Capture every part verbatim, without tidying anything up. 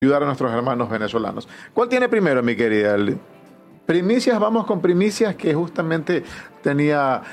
ayudar a nuestros hermanos venezolanos. ¿Cuál tiene primero, mi querida? Primicias, vamos con primicias, que justamente tenía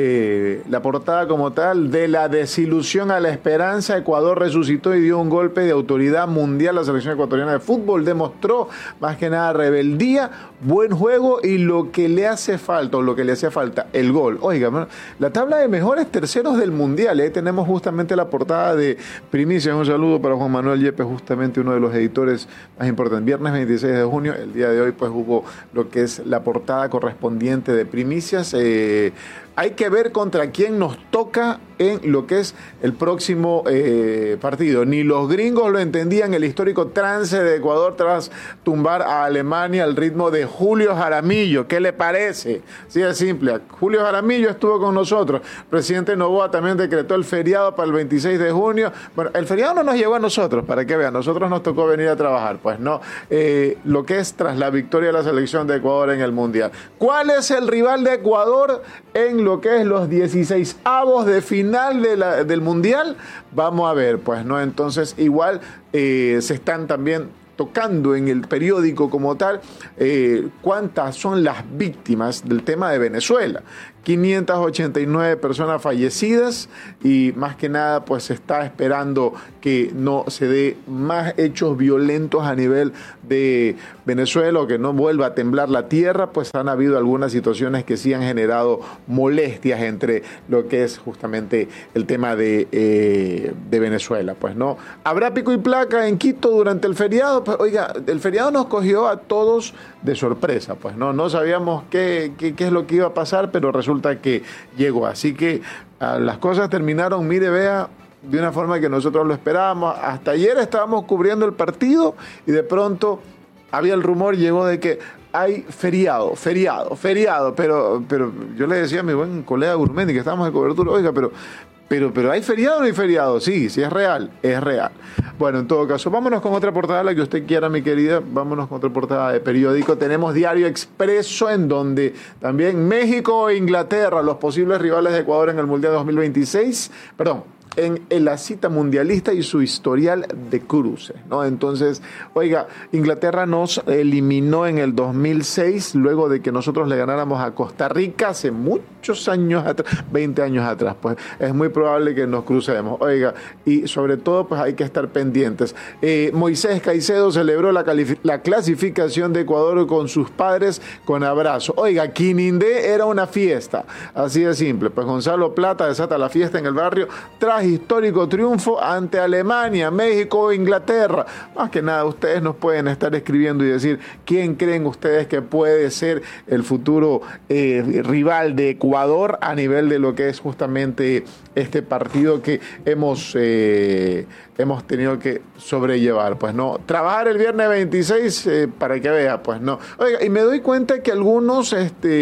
eh, la portada como tal: de la desilusión a la esperanza, Ecuador resucitó y dio un golpe de autoridad mundial. La selección ecuatoriana de fútbol demostró más que nada rebeldía, buen juego y lo que le hace falta, o lo que le hacía falta, el gol. Oiga, bueno, la tabla de mejores terceros del mundial, ¿eh? Tenemos justamente la portada de primicias. Un saludo para Juan Manuel Yepes, justamente uno de los editores más importantes. Viernes veintiséis de junio, el día de hoy, pues hubo lo que es la portada correspondiente de primicias. Eh, hay que ver contra quién nos toca en lo que es el próximo eh, partido. Ni los gringos lo entendían, el histórico trance de Ecuador tras tumbar a Alemania al ritmo de Julio Jaramillo. ¿Qué le parece? Sí, es simple. Julio Jaramillo estuvo con nosotros. El presidente Noboa también decretó el feriado para el veintiséis de junio. Bueno, el feriado no nos llegó a nosotros, para que vean. Nosotros nos tocó venir a trabajar. Pues no. Eh, lo que es tras la victoria de la selección de Ecuador en el Mundial. ¿Cuál es el rival de Ecuador en lo que es los dieciseisavos de final de la, del Mundial? Vamos a ver, pues, ¿no? Entonces, igual eh, se están también tocando en el periódico como tal eh, cuántas son las víctimas del tema de Venezuela. quinientas ochenta y nueve personas fallecidas, y más que nada pues se está esperando que no se dé más hechos violentos a nivel de Venezuela, o que no vuelva a temblar la tierra. Pues han habido algunas situaciones que sí han generado molestias entre lo que es justamente el tema de, eh, de Venezuela. Pues no, habrá pico y placa en Quito durante el feriado. Pues, oiga, el feriado nos cogió a todos de sorpresa, pues no, no sabíamos qué, qué, qué es lo que iba a pasar, pero resulta que llegó. Así que uh, las cosas terminaron, mire, vea, de una forma que nosotros lo esperábamos. Hasta ayer estábamos cubriendo el partido y de pronto había el rumor, llegó de que hay feriado, feriado, feriado, pero, pero yo le decía a mi buen colega Gurmendi, que estábamos de cobertura, oiga, pero... Pero, pero ¿hay feriado o no hay feriado? Sí, sí es real, es real. Bueno, en todo caso, vámonos con otra portada, la que usted quiera, mi querida. Vámonos con otra portada de periódico. Tenemos Diario Expreso, en donde también México e Inglaterra, los posibles rivales de Ecuador en el Mundial dos mil veintiséis, perdón, en, en la cita mundialista y su historial de cruces, ¿no? Entonces, oiga, Inglaterra nos eliminó en el dos mil seis, luego de que nosotros le ganáramos a Costa Rica hace muchos años atrás, veinte años atrás. Pues es muy probable que nos crucemos, oiga, y sobre todo pues hay que estar pendientes. Eh, Moisés Caicedo celebró la, la clasificación de Ecuador con sus padres con abrazo. Oiga, Quinindé era una fiesta, así de simple. Pues Gonzalo Plata desata la fiesta en el barrio tras histórico triunfo ante Alemania, México e Inglaterra. Más que nada, ustedes nos pueden estar escribiendo y decir quién creen ustedes que puede ser el futuro eh, rival de Ecuador a nivel de lo que es justamente este partido que hemos eh, hemos tenido que sobrellevar. Pues no, trabajar el viernes veintiséis eh, para que vea, pues no. Oiga, y me doy cuenta que algunos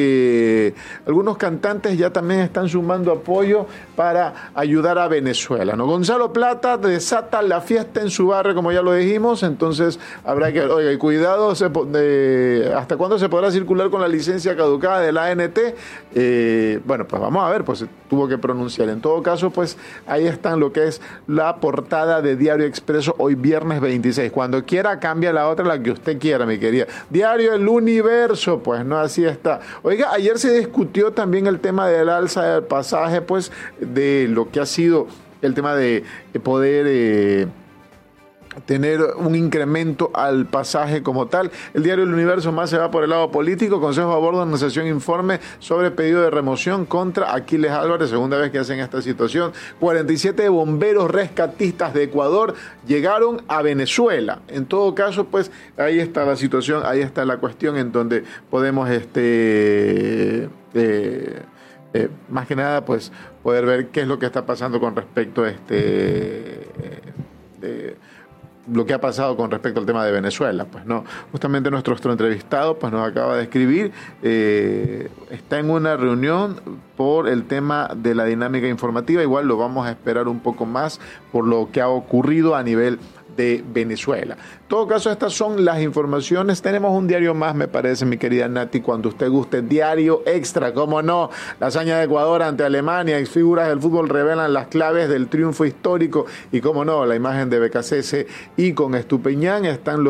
este algunos cantantes ya también están sumando apoyo para ayudar a Venezuela, ¿no? Gonzalo Plata desata la fiesta en su barrio, como ya lo dijimos. Entonces habrá que, oiga, y cuidado, se, de, ¿hasta cuándo se podrá circular con la licencia caducada de la A N T? Eh, bueno, pues vamos a ver, pues se tuvo que pronunciar. En todo caso, pues ahí están lo que es la portada de Diario Expreso hoy viernes veintiséis. Cuando quiera cambia la otra, la que usted quiera, mi querida. Diario El Universo, pues no, así está. Oiga, ayer se discutió también el tema del alza del pasaje, pues de lo que ha sido el tema de poder eh, tener un incremento al pasaje como tal. El Diario El Universo más se va por el lado político. Consejo aborda una sesión informe sobre pedido de remoción contra Aquiles Álvarez, segunda vez que hacen esta situación. cuarenta y siete bomberos rescatistas de Ecuador llegaron a Venezuela. En todo caso, pues ahí está la situación, ahí está la cuestión en donde podemos este eh, Eh, más que nada pues poder ver qué es lo que está pasando con respecto a este eh, lo que ha pasado con respecto al tema de Venezuela. Pues no, justamente nuestro, nuestro entrevistado pues nos acaba de escribir, eh, está en una reunión por el tema de la dinámica informativa. Igual lo vamos a esperar un poco más por lo que ha ocurrido a nivel de Venezuela. En todo caso, estas son las informaciones. Tenemos un diario más, me parece, mi querida Nati, cuando usted guste. Diario extra, cómo no. La hazaña de Ecuador ante Alemania, ex figuras del fútbol revelan las claves del triunfo histórico y, cómo no, la imagen de Becasese y con Estupiñán están los